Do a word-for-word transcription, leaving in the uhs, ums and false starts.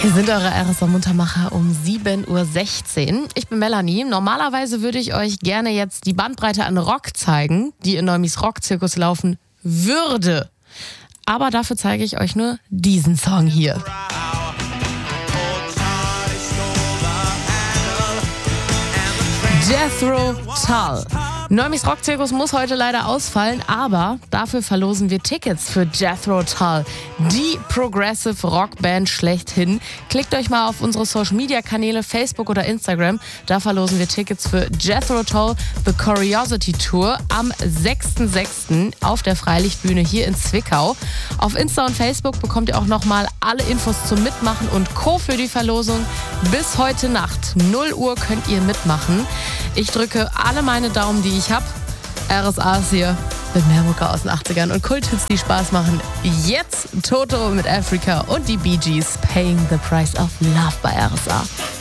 Hier sind eure R S A-Muntermacher um sieben Uhr sechzehn. Ich bin Melanie. Normalerweise würde ich euch gerne jetzt die Bandbreite an Rock zeigen, die in Neumis Rockzirkus laufen würde. Aber dafür zeige ich euch nur diesen Song hier. Jethro Tull. Neumis Rockzirkus muss heute leider ausfallen, aber dafür verlosen wir Tickets für Jethro Tull, die Progressive Rockband schlechthin. Klickt euch mal auf unsere Social-Media-Kanäle, Facebook oder Instagram. Da verlosen wir Tickets für Jethro Tull, The Curiosity Tour am sechsten sechsten auf der Freilichtbühne hier in Zwickau. Auf Insta und Facebook bekommt ihr auch nochmal alle Infos zum Mitmachen und Co. für die Verlosung. Bis heute Nacht, null Uhr, könnt ihr mitmachen. Ich drücke alle meine Daumen, die ich habe. R S A ist hier mit mehr Mucke aus den achtzigern und Kulthits, die Spaß machen. Jetzt Toto mit Africa und die Bee Gees, Paying the Price of Love bei R S A.